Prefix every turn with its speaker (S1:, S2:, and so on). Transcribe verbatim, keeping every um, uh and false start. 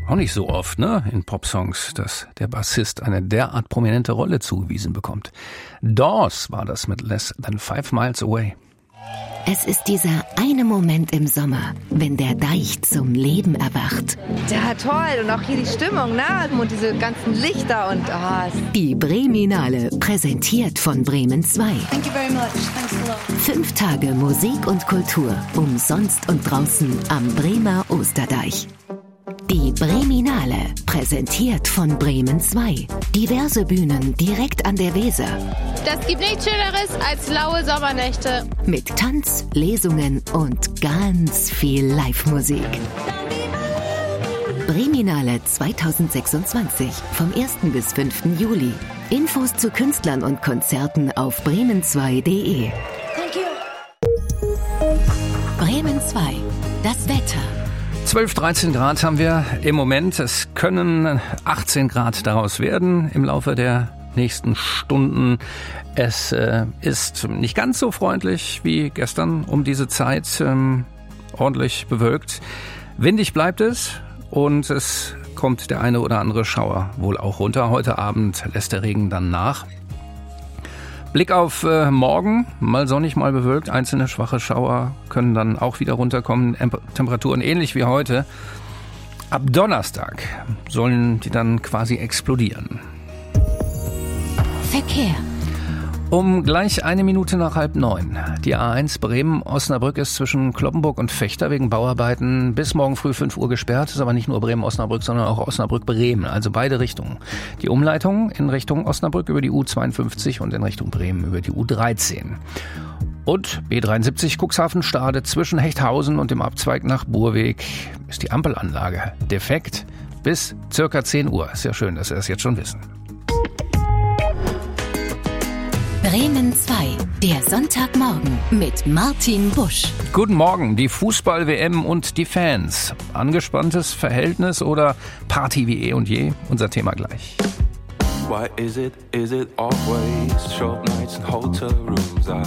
S1: Auch nicht so oft, ne, in Popsongs, dass der Bassist eine derart prominente Rolle zugewiesen bekommt. Doors war das mit Less Than Five Miles Away.
S2: Es ist dieser eine Moment im Sommer, wenn der Deich zum Leben erwacht.
S3: Ja, toll. Und auch hier die Stimmung, ne? Und diese ganzen Lichter und... Oh,
S2: die Breminale, präsentiert von Bremen zwei.
S4: Thank you very much. Thanks a lot.
S2: Fünf Tage Musik und Kultur, umsonst und draußen am Bremer Osterdeich. Die Breminale, präsentiert von Bremen zwei. Diverse Bühnen direkt an der Weser.
S5: Das gibt nichts Schöneres als laue Sommernächte.
S2: Mit Tanz, Lesungen und ganz viel Live-Musik. Breminale zwanzig sechsundzwanzig, vom ersten bis fünften Juli. Infos zu Künstlern und Konzerten auf bremen zwei punkt de.
S4: Thank you.
S2: Bremen zwei, das Wetter.
S1: zwölf, dreizehn Grad haben wir im Moment. Es können achtzehn Grad daraus werden im Laufe der nächsten Stunden. Es äh, ist nicht ganz so freundlich wie gestern um diese Zeit. Ähm, ordentlich bewölkt. Windig bleibt es und es kommt der eine oder andere Schauer wohl auch runter. Heute Abend lässt der Regen dann nach. Blick auf äh, morgen, mal sonnig, mal bewölkt. Einzelne schwache Schauer können dann auch wieder runterkommen. Temperaturen ähnlich wie heute. Ab Donnerstag sollen die dann quasi explodieren.
S2: Verkehr.
S1: Um gleich eine Minute nach halb neun. Die A eins Bremen-Osnabrück ist zwischen Cloppenburg und Vechta wegen Bauarbeiten bis morgen früh fünf Uhr gesperrt. Ist aber nicht nur Bremen-Osnabrück, sondern auch Osnabrück-Bremen, also beide Richtungen. Die Umleitung in Richtung Osnabrück über die U zweiundfünfzig und in Richtung Bremen über die U dreizehn. Und B dreiundsiebzig Cuxhaven-Stade zwischen Hechthausen und dem Abzweig nach Burweg ist die Ampelanlage defekt bis circa zehn Uhr. Ist ja schön, dass Sie das jetzt schon wissen.
S2: Bremen zwei, der Sonntagmorgen mit Martin Busch.
S1: Guten Morgen, die Fußball-W M und die Fans. Angespanntes Verhältnis oder Party wie eh und je? Unser Thema gleich.
S6: Why is it, is it always short nights and hotel rooms? I